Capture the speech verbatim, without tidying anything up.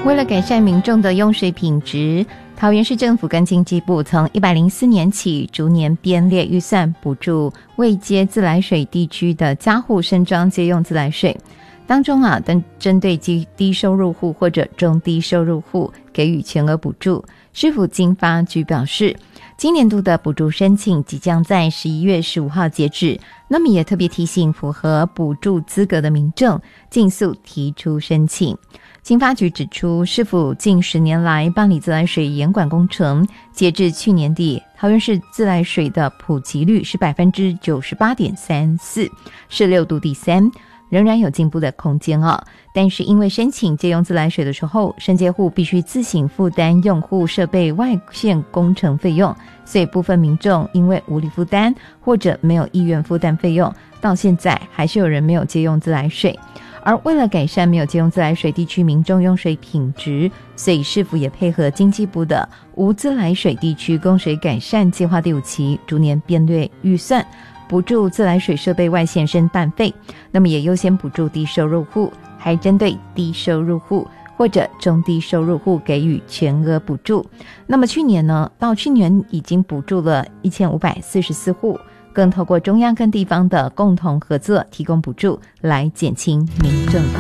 为了改善民众的用水品质，桃园市政府跟经济部从一百零四年起逐年编列预算补助未接自来水地区的家户申张接用自来水，当中啊，针针对低收入户或者中低收入户给予全额补助。市府经发局表示，今年度的补助申请即将在十一月十五号截止，那么也特别提醒符合补助资格的民众尽速提出申请。经发局指出，市府近十年来办理自来水严管工程，截至去年底，桃园市自来水的普及率是 百分之九十八点三四， 是六度第三，仍然有进步的空间哦。但是因为申请借用自来水的时候，申接户必须自行负担用户设备外线工程费用，所以部分民众因为无力负担或者没有意愿负担费用，到现在还是有人没有借用自来水。而为了改善没有借用自来水地区民众用水品质，所以市府也配合经济部的无自来水地区供水改善计划第五期，逐年编列预算补助自来水设备外线申办费，那么也优先补助低收入户，还针对低收入户或者中低收入户给予全额补助。那么去年呢，到去年已经补助了一千五百四十四户，更透过中央跟地方的共同合作提供补助，来减轻民众负